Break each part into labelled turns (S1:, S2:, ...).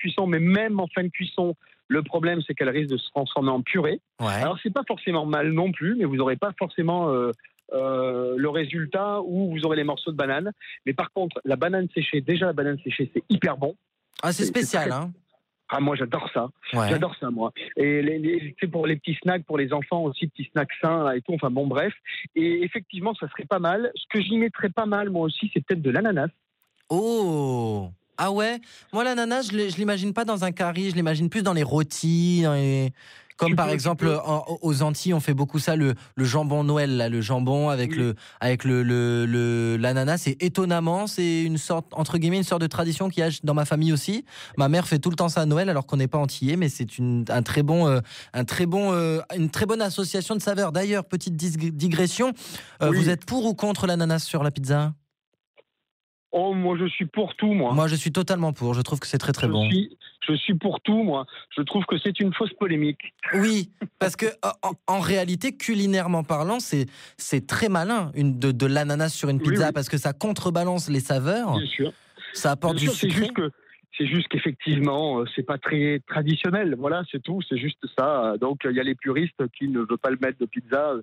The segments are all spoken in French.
S1: cuisson, mais même en fin de cuisson, le problème, c'est qu'elle risque de se transformer en purée.
S2: Ouais.
S1: Alors, c'est pas forcément mal non plus, mais vous n'aurez pas forcément le résultat où vous aurez les morceaux de banane. Mais par contre, la banane séchée, c'est hyper bon.
S2: Ah, c'est spécial,
S1: très...
S2: hein.
S1: Ah, moi, j'adore ça.
S2: Ouais.
S1: J'adore ça, moi. Et c'est pour les petits snacks, pour les enfants aussi, petits snacks sains là, et tout. Enfin, bon, bref. Et effectivement, ça serait pas mal. Ce que j'y mettrais pas mal, moi aussi, c'est peut-être de l'ananas.
S2: Oh! Ah ouais? Moi, l'ananas, je l'imagine pas dans un curry, je l'imagine plus dans les rôtis, comme par exemple aux Antilles, on fait beaucoup ça, le jambon Noël, là, le jambon avec l'ananas. Et étonnamment, c'est une sorte, entre guillemets, une sorte de tradition qu'il y a dans ma famille aussi. Ma mère fait tout le temps ça à Noël, alors qu'on n'est pas antillais, mais c'est une très bonne association de saveurs. D'ailleurs, petite digression, vous êtes pour ou contre l'ananas sur la pizza?
S1: Oh, moi, je suis pour tout, moi.
S2: Moi, je suis totalement pour. Je trouve que c'est très, très bon.
S1: Je suis pour tout, moi. Je trouve que c'est une fausse polémique.
S2: Oui, parce que en réalité, culinairement parlant, c'est très malin de l'ananas sur une pizza, parce que ça contrebalance les saveurs.
S1: Bien sûr.
S2: Ça apporte du sucré.
S1: C'est juste qu'effectivement, c'est pas très traditionnel. Voilà, c'est tout. C'est juste ça. Donc, il y a les puristes qui ne veulent pas le mettre de pizza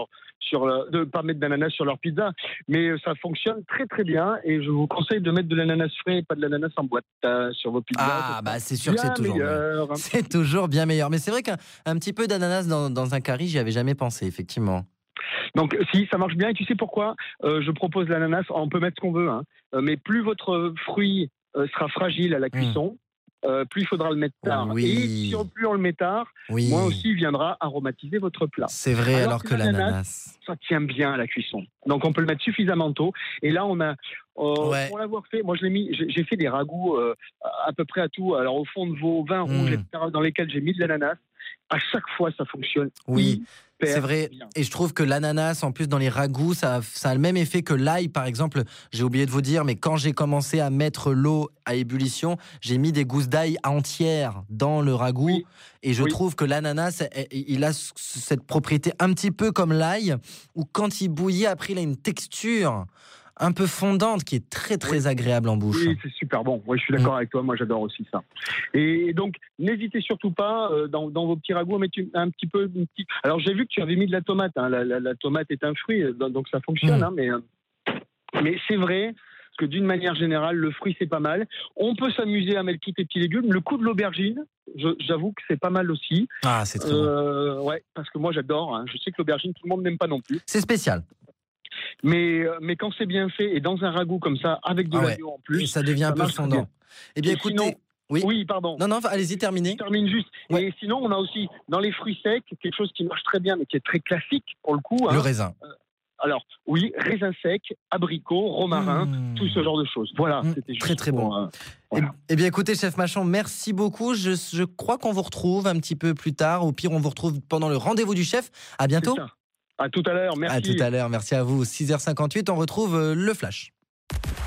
S1: de pas mettre d'ananas sur leur pizza. Mais ça fonctionne très très bien. Et je vous conseille de mettre de l'ananas frais et pas de l'ananas en boîte sur vos pizzas.
S2: Ah, bah c'est sûr que c'est toujours meilleur. C'est toujours bien meilleur. Mais c'est vrai qu'un petit peu d'ananas dans un curry, j'y avais jamais pensé, effectivement.
S1: Donc, si, ça marche bien. Et tu sais pourquoi je propose l'ananas? On peut mettre ce qu'on veut, hein. Mais plus votre fruit sera fragile à la cuisson, plus il faudra le mettre tard.
S2: Oui.
S1: Et si plus on le met tard, moins aussi il viendra aromatiser votre plat.
S2: C'est vrai, alors que l'ananas,
S1: ça tient bien à la cuisson. Donc on peut le mettre suffisamment tôt. Et là, on a, pour l'avoir fait, moi j'ai fait des ragoûts à peu près à tout. Alors au fond de vos vins rouges, etc., dans lesquels j'ai mis de l'ananas, à chaque fois ça fonctionne.
S2: Oui. C'est vrai,
S1: bien.
S2: Et je trouve que l'ananas, en plus dans les ragoûts, ça a le même effet que l'ail, par exemple. J'ai oublié de vous dire, mais quand j'ai commencé à mettre l'eau à ébullition, j'ai mis des gousses d'ail entières dans le ragoût, et je trouve que l'ananas, il a cette propriété un petit peu comme l'ail, où quand il bouillit, après il a une texture un peu fondante qui est très très agréable en bouche.
S1: Oui, c'est super bon. Oui, je suis d'accord avec toi. Moi, j'adore aussi ça. Et donc, n'hésitez surtout pas dans vos petits ragoûts à mettre un petit peu. Alors, j'ai vu que tu avais mis de la tomate. Hein. La tomate est un fruit, donc ça fonctionne. Hein, mais c'est vrai que d'une manière générale, le fruit c'est pas mal. On peut s'amuser à mettre tous les petits légumes. Le coup de l'aubergine, j'avoue que c'est pas mal aussi.
S2: Ah, c'est très bon.
S1: Ouais, parce que moi j'adore. Hein. Je sais que l'aubergine, tout le monde n'aime pas non plus.
S2: C'est spécial.
S1: Mais quand c'est bien fait et dans un ragoût comme ça, avec de l'oignon en plus,
S2: et ça devient un peu fondant. Eh bien, écoutez.
S1: Sinon,
S2: oui,
S1: pardon.
S2: Non, allez-y, terminez.
S1: Je termine juste. Ouais. Et sinon, on a aussi dans les fruits secs quelque chose qui marche très bien, mais qui est très classique pour le coup.
S2: Le raisin.
S1: Alors, oui, raisin sec, abricot, romarin, tout ce genre de choses. Voilà, c'était juste
S2: très très bon. Voilà. Eh bien, écoutez, chef Machon, merci beaucoup. Je crois qu'on vous retrouve un petit peu plus tard. Au pire, on vous retrouve pendant le rendez-vous du chef. À bientôt.
S1: C'est ça. À tout à l'heure, merci.
S2: À tout à l'heure, merci à vous. 6h58, on retrouve le Flash.